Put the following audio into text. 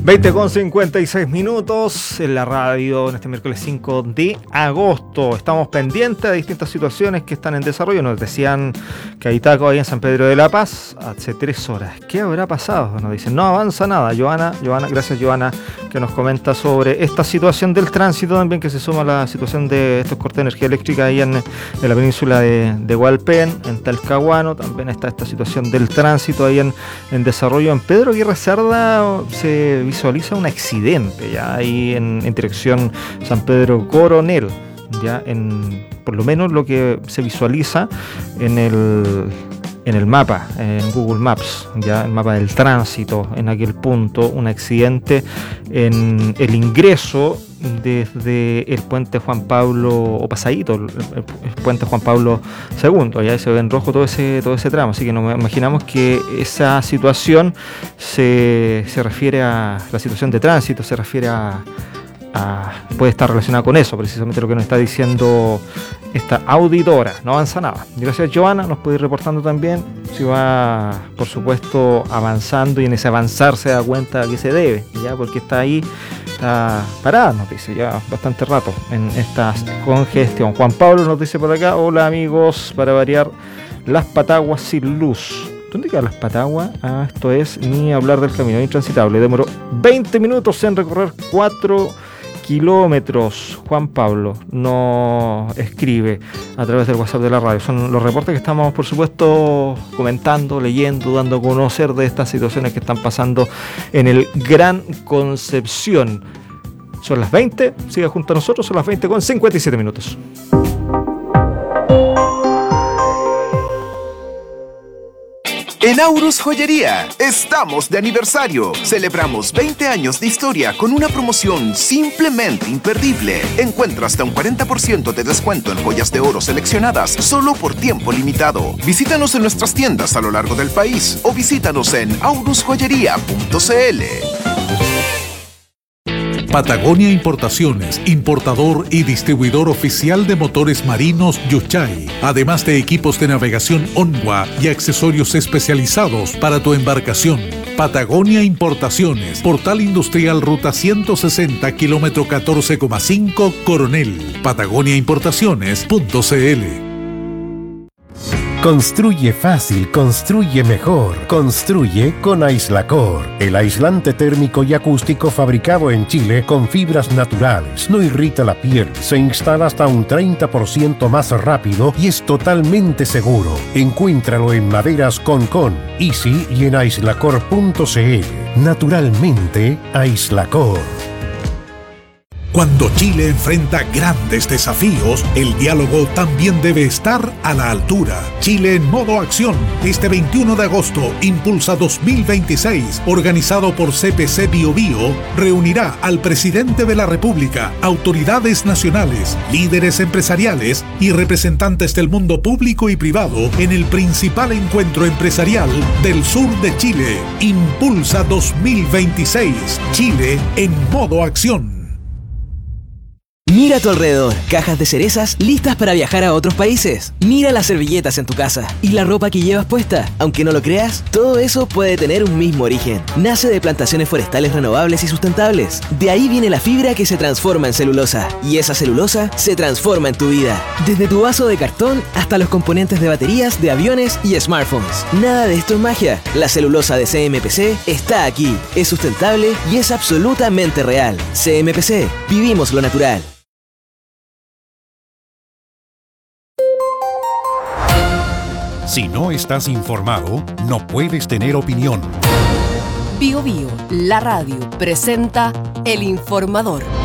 20:56 en la radio en este miércoles 5 de agosto. Estamos pendientes de distintas situaciones que están en desarrollo. Nos decían que hay taco ahí en San Pedro de la Paz hace 3 horas. ¿Qué habrá pasado? Nos dicen, no avanza nada. Joana, gracias Joana, que nos comenta sobre esta situación del tránsito también, que se suma a la situación de estos cortes de energía eléctrica ahí en la península de Hualpén, en Talcahuano. También está esta situación del tránsito ahí en desarrollo. En Pedro Aguirre Cerda se visualiza un accidente ya ahí en dirección San Pedro Coronel, ya por lo menos lo que se visualiza en el mapa, en Google Maps, ya el mapa del tránsito en aquel punto, un accidente en el ingreso desde el puente Juan Pablo, o pasadito, el puente Juan Pablo II, allá se ve en rojo todo ese tramo, así que nos imaginamos que esa situación se refiere a la situación de tránsito, se refiere puede estar relacionada con eso, precisamente lo que nos está diciendo esta auditora. No avanza nada. Gracias, Joana, nos puede ir reportando también si va, por supuesto, avanzando, y en ese avanzar se da cuenta que se debe, ya, porque está parada, nos dice, ya bastante rato en esta congestión. Juan Pablo nos dice por acá, hola amigos, para variar, Las Pataguas sin luz. ¿Dónde quedan Las Pataguas? Esto es ni hablar del camino intransitable. Demoró 20 minutos en recorrer 4 kilómetros. Juan Pablo nos escribe a través del WhatsApp de la radio. Son los reportes que estamos, por supuesto, comentando, leyendo, dando a conocer de estas situaciones que están pasando en el Gran Concepción. Son las 20, siga junto a nosotros, son las 20:57. En Aurus Joyería estamos de aniversario. Celebramos 20 años de historia con una promoción simplemente imperdible. Encuentra hasta un 40% de descuento en joyas de oro seleccionadas solo por tiempo limitado. Visítanos en nuestras tiendas a lo largo del país o visítanos en aurusjoyería.cl. Patagonia Importaciones, importador y distribuidor oficial de motores marinos Yuchay, además de equipos de navegación Onwa y accesorios especializados para tu embarcación. Patagonia Importaciones, Portal Industrial Ruta 160, kilómetro 14,5, Coronel. patagoniaimportaciones.cl. Construye fácil, construye mejor. Construye con Aislacor, el aislante térmico y acústico fabricado en Chile con fibras naturales. No irrita la piel, se instala hasta un 30% más rápido y es totalmente seguro. Encuéntralo en Maderas Concon, Easy y en aislacor.cl. Naturalmente, Aislacor. Cuando Chile enfrenta grandes desafíos, el diálogo también debe estar a la altura. Chile en modo acción, este 21 de agosto, Impulsa 2026, organizado por CPC BioBio, reunirá al presidente de la República, autoridades nacionales, líderes empresariales y representantes del mundo público y privado en el principal encuentro empresarial del sur de Chile. Impulsa 2026, Chile en modo acción. Mira a tu alrededor, cajas de cerezas listas para viajar a otros países. Mira las servilletas en tu casa y la ropa que llevas puesta. Aunque no lo creas, todo eso puede tener un mismo origen. Nace de plantaciones forestales renovables y sustentables. De ahí viene la fibra que se transforma en celulosa. Y esa celulosa se transforma en tu vida. Desde tu vaso de cartón hasta los componentes de baterías, de aviones y smartphones. Nada de esto es magia. La celulosa de CMPC está aquí. Es sustentable y es absolutamente real. CMPC, vivimos lo natural. Si no estás informado, no puedes tener opinión. BioBio, la radio, presenta El Informador.